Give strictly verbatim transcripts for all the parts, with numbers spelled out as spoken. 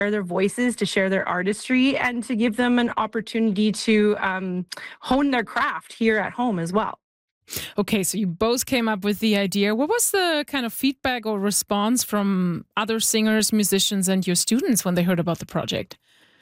their voices, to share their artistry, and to give them an opportunity to um, hone their craft here at home as well. Okay, so you both came up with the idea. What was the kind of feedback or response from other singers, musicians, and your students when they heard about the project?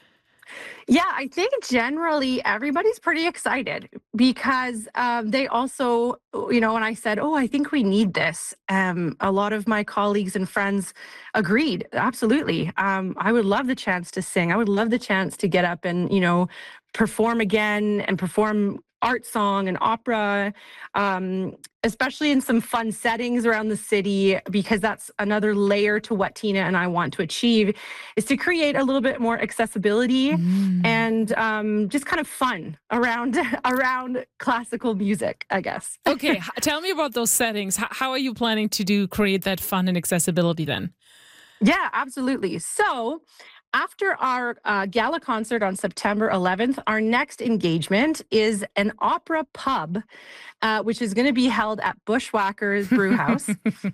Yeah, I think generally everybody's pretty excited because um, they also, you know, when I said, "Oh, I think we need this," um, a lot of my colleagues and friends agreed. Absolutely, um, I would love the chance to sing. I would love the chance to get up and you know perform again and perform art song and opera, um, especially in some fun settings around the city, because that's another layer to what Tina and I want to achieve, is to create a little bit more accessibility Mm. and um, just kind of fun around around classical music, I guess. Okay, h- tell me about those settings. H- how are you planning to do create that fun and accessibility then? Yeah, absolutely. So, after our uh, gala concert on September eleventh, our next engagement is an opera pub, uh, which is going to be held at Bushwhackers Brew House.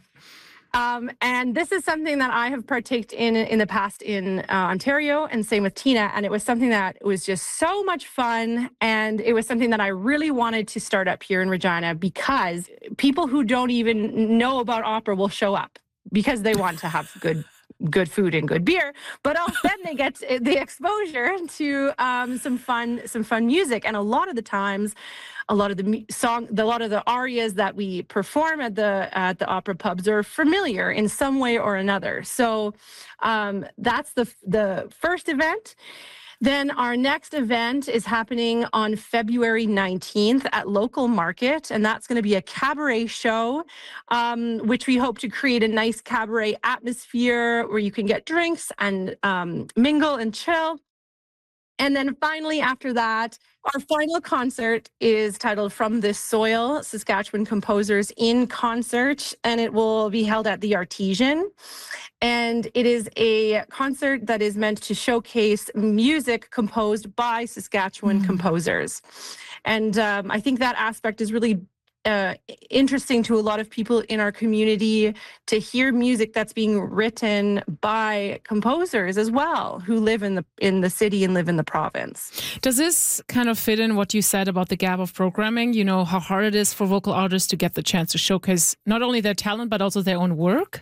Um, and this is something that I have partaked in in the past in uh, Ontario, and same with Tina. And it was something that was just so much fun. And it was something that I really wanted to start up here in Regina, because people who don't even know about opera will show up because they want to have good good food and good beer, but also then they get the exposure to um, some fun some fun music. And a lot of the times, a lot of the mu- song, the, a lot of the arias that we perform at the at the opera pubs are familiar in some way or another. So um, that's the the first event. Then our next event is happening on February nineteenth at Local Market, and that's going to be a cabaret show, um, which we hope to create a nice cabaret atmosphere where you can get drinks and um, mingle and chill. And then finally, after that, our final concert is titled From This Soil, Saskatchewan Composers in Concert, and it will be held at the Artesian. And it is a concert that is meant to showcase music composed by Saskatchewan Mm. composers. And um, I think that aspect is really uh, interesting to a lot of people in our community, to hear music that's being written by composers as well, who live in the in the city and live in the province. Does this kind of fit in what you said about the gap of programming? You know, how hard it is for vocal artists to get the chance to showcase not only their talent, but also their own work?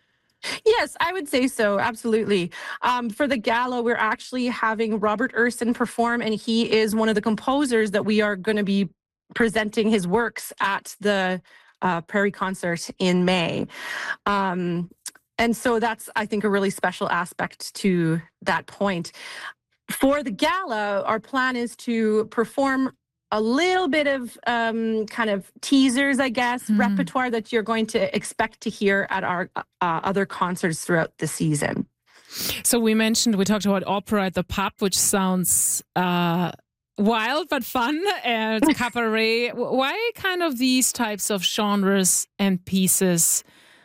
Yes, I would say so. Absolutely. Um, for the gala, we're actually having Robert Urson perform, and he is one of the composers that we are going to be presenting his works at the uh, Prairie Concert in May. Um, and so that's, I think, a really special aspect to that point. For the gala, our plan is to perform a little bit of um, kind of teasers, I guess, Mm. repertoire that you're going to expect to hear at our uh, other concerts throughout the season. So we mentioned, we talked about opera at the pub, which sounds uh, wild but fun, and cabaret. W- Why kind of these types of genres and pieces?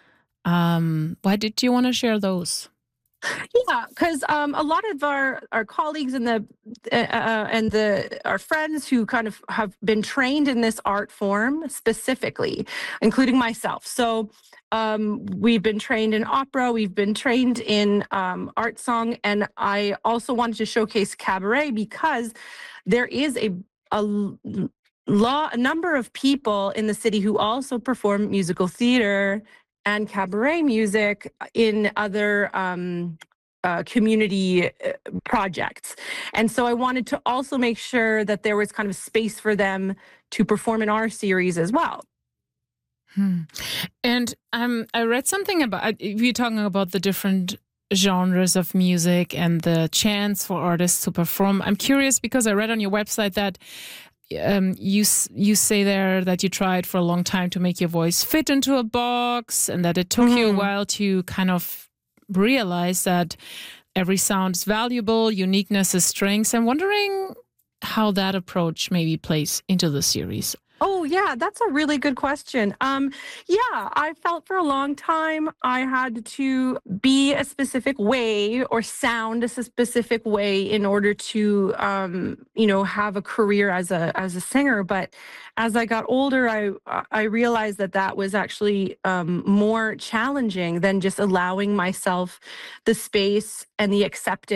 Um, why did you want to share those? Yeah, because um, a lot of our our colleagues and the uh, uh, and the our friends who kind of have been trained in this art form specifically, including myself. So um, we've been trained in opera, we've been trained in um, art song, and I also wanted to showcase cabaret because there is a a l- law a number of people in the city who also perform musical theater and cabaret music in other um, uh, community uh, projects. And so I wanted to also make sure that there was kind of space for them to perform in our series as well. Hmm. And um, I read something about you talking about the different genres of music and the chance for artists to perform. I'm curious because I read on your website that um, you s- you say there that you tried for a long time to make your voice fit into a box, and that it took you a Mhm. while to kind of realize that every sound is valuable, uniqueness is strengths. I'm wondering how that approach maybe plays into the series. Oh, yeah, that's a really good question. Um, yeah, I felt for a long time I had to be a specific way or sound a specific way in order to, um, you know, have a career as a as a singer. But as I got older, I I realized that that was actually um, more challenging than just allowing myself the space and the acceptance